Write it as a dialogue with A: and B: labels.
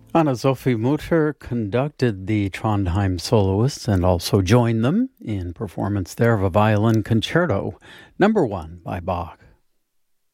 A: Anna-Sophie Mutter conducted the Trondheim soloists and also joined them in performance there of a violin concerto, number 1 by Bach.